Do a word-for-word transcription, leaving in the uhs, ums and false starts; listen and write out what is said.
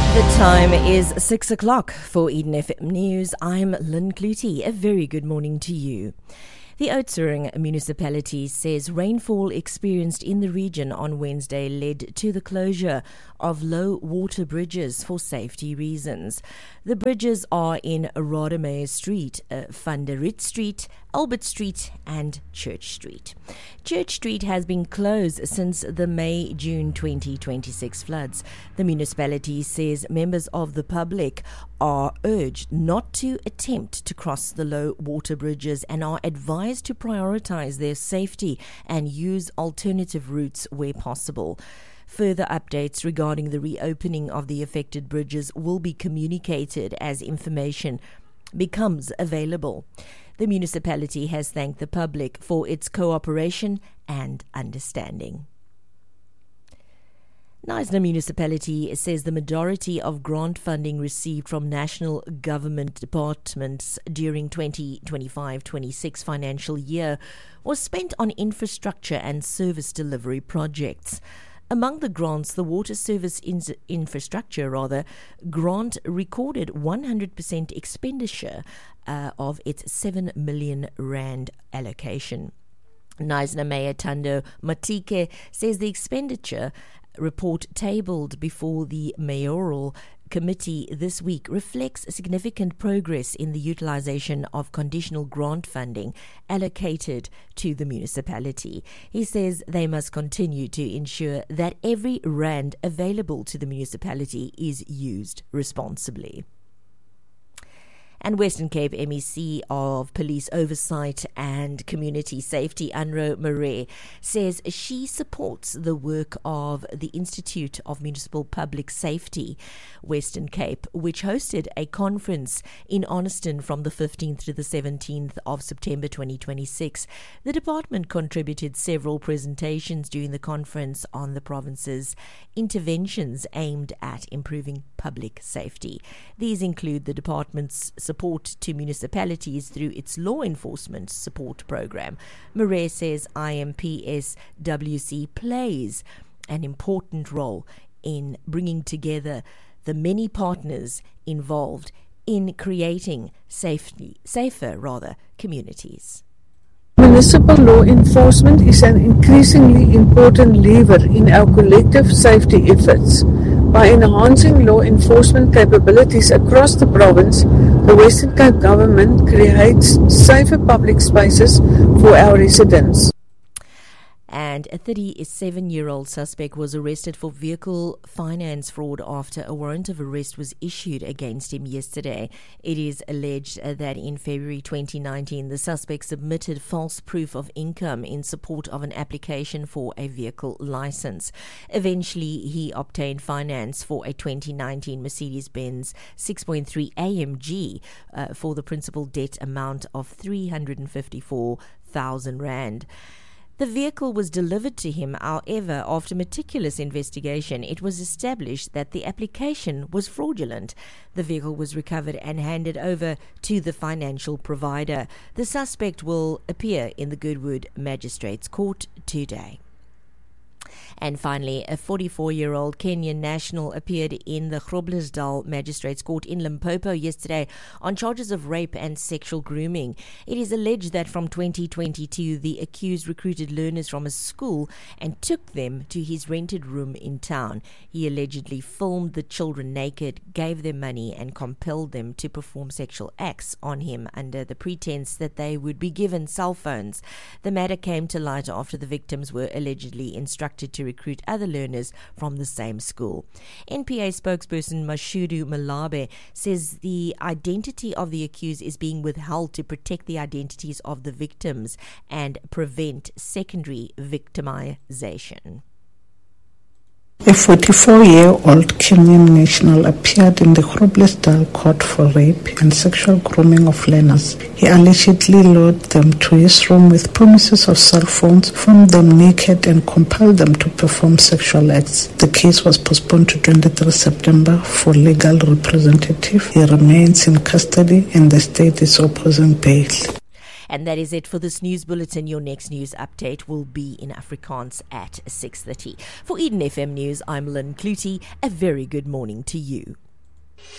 The time is six o'clock for Eden F M News. I'm Lynn Clutie. A very good morning to you. The Oudtshoorn municipality says rainfall experienced in the region on Wednesday led to the closure of low water bridges for safety reasons. The bridges are in Rademacher Street, uh, Van der Riet Street, Albert Street and Church Street. Church Street has been closed since the May-June twenty twenty-six floods. The municipality says members of the public are urged not to attempt to cross the low water bridges and are advised to prioritize their safety and use alternative routes where possible. Further updates regarding the reopening of the affected bridges will be communicated as information becomes available. The municipality has thanked the public for its cooperation and understanding. Knysna Municipality says the majority of grant funding received from national government departments during twenty twenty-five twenty-six financial year was spent on infrastructure and service delivery projects. Among the grants, the water service in- infrastructure rather grant recorded one hundred percent expenditure uh, of its seven million rand allocation. Knysna Mayor Thando Matike says the expenditure report tabled before the mayoral committee this week reflects significant progress in the utilization of conditional grant funding allocated to the municipality. He says they must continue to ensure that every rand available to the municipality is used responsibly. And Western Cape M E C of Police Oversight and Community Safety, Anro Marais, says she supports the work of the Institute of Municipal Public Safety, Western Cape, which hosted a conference in Honeston from the fifteenth to the seventeenth of September twenty twenty-six. The department contributed several presentations during the conference on the province's interventions aimed at improving public safety. These include the department's support to municipalities through its law enforcement support program. Marais says I M P S W C plays an important role in bringing together the many partners involved in creating safety, safer rather, communities. Municipal law enforcement is an increasingly important lever in our collective safety efforts. By enhancing law enforcement capabilities across the province, the Western Cape government creates safer public spaces for our residents. And a thirty-seven-year-old suspect was arrested for vehicle finance fraud after a warrant of arrest was issued against him yesterday. It is alleged that in February twenty nineteen, the suspect submitted false proof of income in support of an application for a vehicle license. Eventually, he obtained finance for a twenty nineteen Mercedes-Benz six point three A M G uh, for the principal debt amount of three hundred fifty-four thousand rand. The vehicle was delivered to him, however, after meticulous investigation, it was established that the application was fraudulent. The vehicle was recovered and handed over to the financial provider. The suspect will appear in the Goodwood Magistrates Court today. And finally, a forty-four-year-old Kenyan national appeared in the Groblersdal Magistrates Court in Limpopo yesterday on charges of rape and sexual grooming. It is alleged that from twenty twenty-two, the accused recruited learners from a school and took them to his rented room in town. He allegedly filmed the children naked, gave them money and compelled them to perform sexual acts on him under the pretense that they would be given cell phones. The matter came to light after the victims were allegedly instructed to recruit other learners from the same school. N P A spokesperson Mashudu Malabe says the identity of the accused is being withheld to protect the identities of the victims and prevent secondary victimization. A forty-four-year-old Kenyan national appeared in the Groblersdal court for rape and sexual grooming of learners. He allegedly lured them to his room with promises of cell phones, filmed them naked and compelled them to perform sexual acts. The case was postponed to the twenty-third of September for legal representative. He remains in custody and the state is opposing bail. And that is it for this news bulletin. Your next news update will be in Afrikaans at six thirty. For Eden F M News, I'm Lynn Clutie. A very good morning to you.